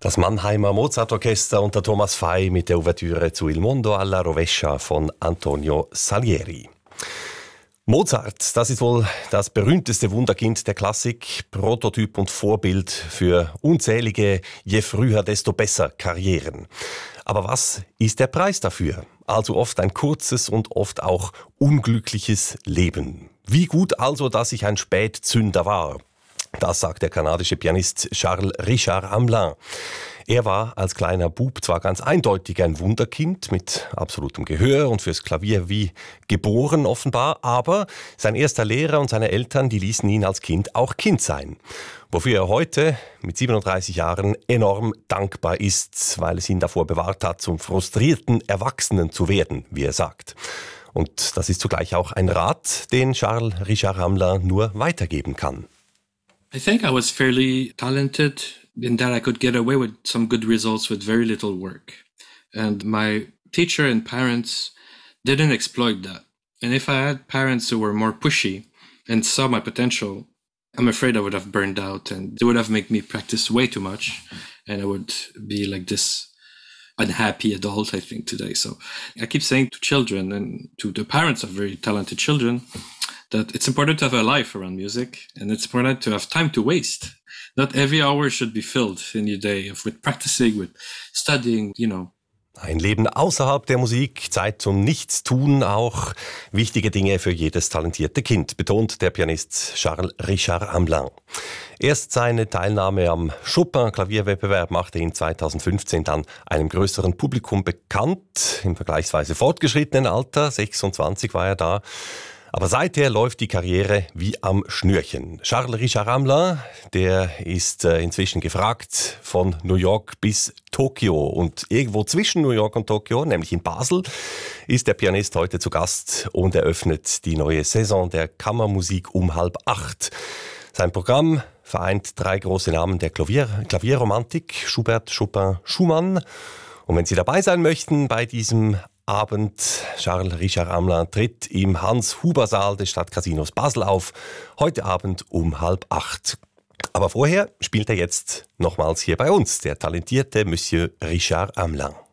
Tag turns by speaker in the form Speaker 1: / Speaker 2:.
Speaker 1: Das Mannheimer Mozartorchester unter Thomas Fey mit der Ouvertüre zu Il Mondo alla Rovescia von Antonio Salieri. Mozart, das ist wohl das berühmteste Wunderkind der Klassik, Prototyp und Vorbild für unzählige, je früher desto besser Karrieren. Aber was ist der Preis dafür? Also oft ein kurzes und oft auch unglückliches Leben. Wie gut also, dass ich ein Spätzünder war? Das sagt der kanadische Pianist Charles Richard Hamelin. Er war als kleiner Bub zwar ganz eindeutig ein Wunderkind mit absolutem Gehör und fürs Klavier wie geboren offenbar, aber sein erster Lehrer und seine Eltern, die ließen ihn als Kind auch Kind sein. Wofür er heute mit 37 Jahren enorm dankbar ist, weil es ihn davor bewahrt hat, zum frustrierten Erwachsenen zu werden, wie er sagt. Und das ist zugleich auch ein Rat, den Charles Richard Hamelin nur weitergeben kann.
Speaker 2: I think I was fairly talented in that I could get away with some good results with very little work. And my teacher and parents didn't exploit that. And if I had parents who were more pushy and saw my potential, I'm afraid I would have burned out and they would have made me practice way too much. And I would be like this unhappy adult, I think, today. So I keep saying to children and to the parents of very talented children that it's important to have a life around music and it's important to have time to waste. Not every hour should be filled in your day with practicing, with studying,
Speaker 1: Ein Leben außerhalb der Musik, Zeit zum Nichtstun, auch wichtige Dinge für jedes talentierte Kind, betont der Pianist Charles Richard Hamelin. Erst seine Teilnahme am Chopin-Klavierwettbewerb machte ihn 2015 dann einem größeren Publikum bekannt. Im vergleichsweise fortgeschrittenen Alter, 26 war er da. Aber seither läuft die Karriere wie am Schnürchen. Charles Richard Hamelin, der ist inzwischen gefragt von New York bis Tokio. Und irgendwo zwischen New York und Tokio, nämlich in Basel, ist der Pianist heute zu Gast und eröffnet die neue Saison der Kammermusik um 7:30. Sein Programm vereint 3 große Namen der Klavierromantik, Schubert, Chopin, Schumann. Und wenn Sie dabei sein möchten bei diesem Abend, Charles Richard Hamelin tritt im Hans-Huber-Saal des Stadtcasinos Basel auf, heute Abend um 7:30. Aber vorher spielt er jetzt nochmals hier bei uns, der talentierte Monsieur Richard Hamelin.